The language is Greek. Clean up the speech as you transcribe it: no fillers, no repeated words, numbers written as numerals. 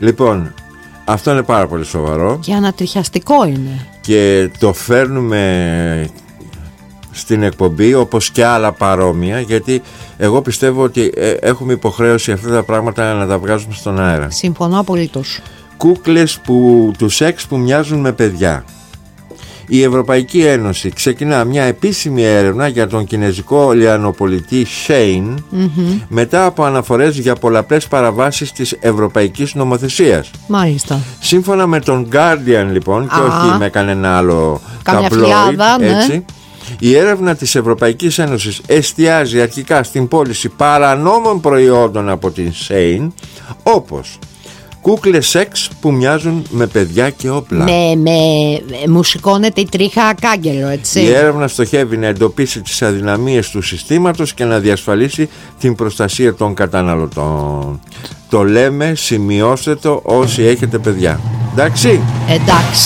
Λοιπόν, αυτό είναι πάρα πολύ σοβαρό και ανατριχιαστικό είναι. Και το φέρνουμε στην εκπομπή όπως και άλλα παρόμοια, γιατί εγώ πιστεύω ότι έχουμε υποχρέωση αυτά τα πράγματα να τα βγάζουμε στον αέρα. Συμφωνώ απολύτως. Κούκλες του σεξ που μοιάζουν με παιδιά. Η Ευρωπαϊκή Ένωση ξεκινά μια επίσημη έρευνα για τον κινέζικο λιανοπολιτή Shein, μετά από αναφορές για πολλαπλές παραβάσεις της ευρωπαϊκής νομοθεσίας. Μάλιστα. Σύμφωνα με τον Guardian, λοιπόν, και όχι με κανένα άλλο ταμπλόιντ, έτσι, η έρευνα της Ευρωπαϊκής Ένωσης εστιάζει αρχικά στην πώληση παρανόμων προϊόντων από την Shein, όπως κούκλες σεξ που μοιάζουν με παιδιά και όπλα. Μου σηκώνεται η τρίχα κάγκελο, έτσι. Η έρευνα στοχεύει να εντοπίσει τις αδυναμίες του συστήματος και να διασφαλίσει την προστασία των καταναλωτών. Το λέμε, σημειώστε το όσοι έχετε παιδιά. Εντάξει.